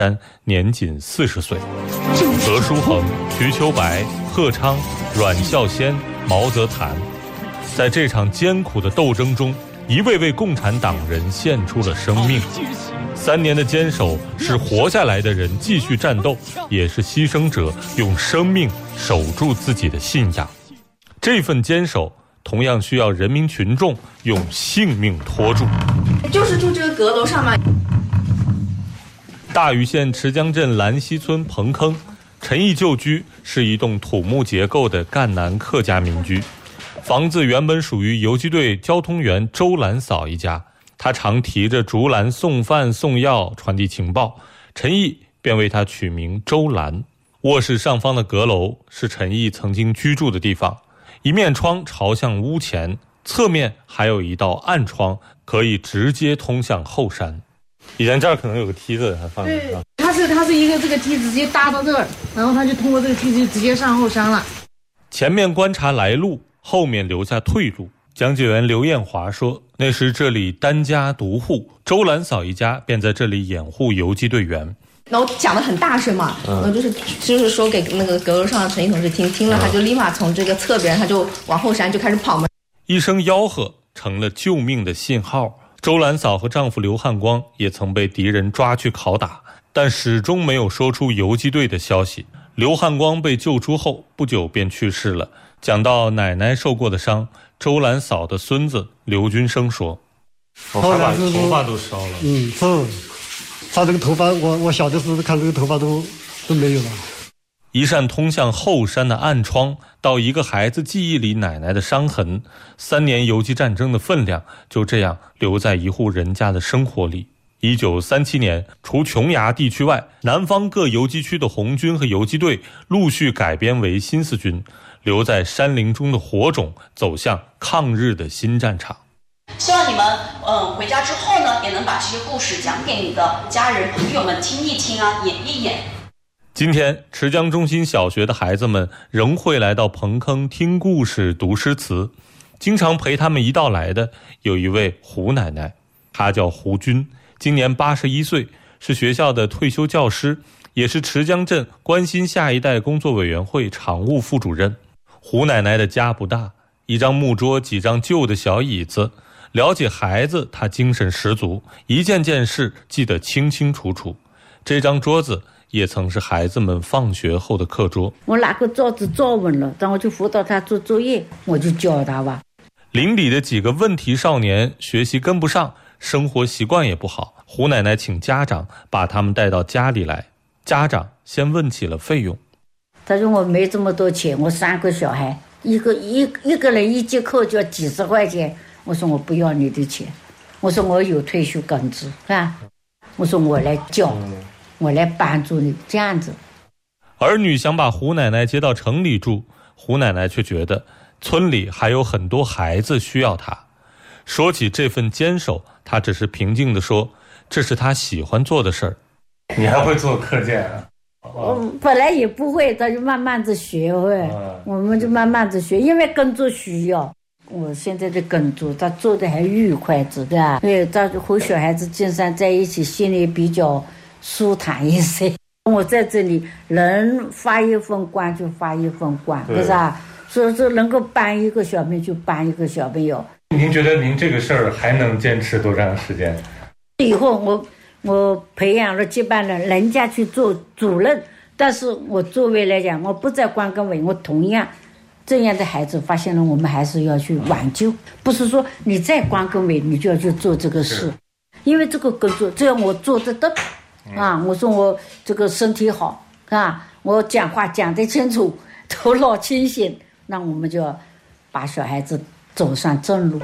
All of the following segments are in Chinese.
年仅40岁。何书衡、瞿秋白、贺昌、阮孝先、毛泽谈，在这场艰苦的斗争中，一位位共产党人献出了生命。3年的坚守，是活下来的人继续战斗，也是牺牲者用生命守住自己的信仰。这份坚守同样需要人民群众用性命拖住。 就是住这个阁楼上嘛。 大余县池江镇兰溪村彭坑，陈毅旧居是一栋土木结构的赣南客家民居。房子原本属于游击队交通员周兰嫂一家，他常提着竹篮送饭送药传递情报，陈毅便为他取名周兰。卧室上方的阁楼是陈毅曾经居住的地方，一面窗朝向屋前，侧面还有一道暗窗，可以直接通向后山。以前这儿可能有个梯子，还放着。 对，它是一个这个梯子直接搭到这儿，然后他就通过这个梯子就直接上后山了。 前面观察来路，后面留下退路。讲解员刘艳华说，那时这里单家独户，周兰嫂一家便在这里掩护游击队员。 然后讲得很大声嘛，就是说给那个阁楼上的陈毅同志听了，他就立马从这个侧边他就往后山就开始跑嘛。 一声吆喝成了救命的信号。周兰嫂和丈夫刘汉光也曾被敌人抓去拷打，但始终没有说出游击队的消息。刘汉光被救出后不久便去世了。讲到奶奶受过的伤，周兰嫂的孙子刘军生说：“ 还把头发都烧了。是，他这个头发，我小的时候看这个头发都没有了。” 一扇通向后山的暗窗，到一个孩子记忆里奶奶的伤痕，3年游击战争的分量就这样留在一户人家的生活里。1937年，除琼崖地区外，南方各游击区的红军和游击队陆续改编为新四军，留在山林中的火种走向抗日的新战场。 希望你们回家之后呢，也能把这些故事讲给你的家人朋友们听一听啊，演一演。 今天池江中心小学的孩子们仍会来到彭坑听故事读诗词，经常陪他们一道来的有一位胡奶奶，她叫胡军，今年81岁，是学校的退休教师，也是池江镇关心下一代工作委员会常务副主任。胡奶奶的家不大，一张木桌，几张旧的小椅子，了解孩子她精神十足，一件件事记得清清楚楚。这张桌子也曾是孩子们放学后的课桌。 我拿个桌子坐稳了，然后就辅导他做作业，我就教他吧。 邻里的几个问题少年学习跟不上，生活习惯也不好，胡奶奶请家长把他们带到家里来。家长先问起了费用。 他说我没这么多钱，我3个小孩，一个人1节课就要几十块钱。我说我不要你的钱，我说我有退休工资啊，我说我来教，我来帮助你，这样子。 儿女想把胡奶奶接到城里住，胡奶奶却觉得村里还有很多孩子需要她。说起这份坚守，她只是平静地说，这是她喜欢做的事儿。 你还会做课件啊？ 我本来也不会，他就慢慢的学会，我们就慢慢的学，因为工作需要。我现在的工作他做的还愉快，知道吧？对，他和小孩子经常在一起，心里比较舒坦一些。我在这里能发一份光就发一份光，是吧？所以说能够帮一个小朋友就帮一个小朋友。 您觉得您这个事儿还能坚持多长时间？ 以后我培养了接班人，人家去做主任，但是我作为来讲，我不在关根委，我同样这样的孩子发现了，我们还是要去挽救，不是说你在关根委你就要去做这个事，因为这个工作这样我做得到啊，我说我这个身体好啊，我讲话讲得清楚，头脑清醒，那我们就要把小孩子走上正路。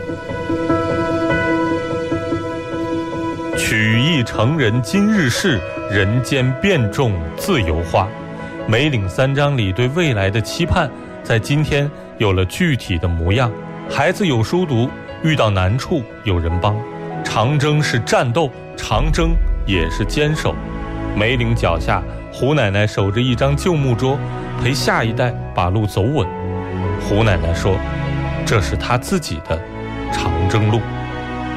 取义成人今日事，人间变种自由化。梅岭3章里对未来的期盼，在今天有了具体的模样。孩子有书读，遇到难处有人帮。长征是战斗，长征也是坚守。梅岭脚下，胡奶奶守着一张旧木桌，陪下一代把路走稳。胡奶奶说，这是她自己的长征路。